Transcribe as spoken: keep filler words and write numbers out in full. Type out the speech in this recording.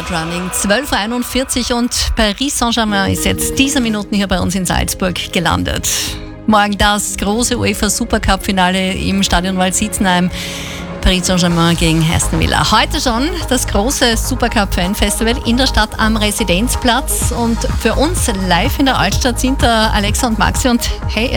Road Running. zwölf Uhr einundvierzig und Paris Saint-Germain ist jetzt dieser Minuten hier bei uns in Salzburg gelandet. Morgen das große UEFA Supercup-Finale im Stadion Waldsietzenheim. Paris Saint-Germain gegen Aston Villa. Heute schon das große Supercup-Fan-Festival in der Stadt am Residenzplatz. Und für uns live in der Altstadt sind da Alexa und Maxi. Und hey,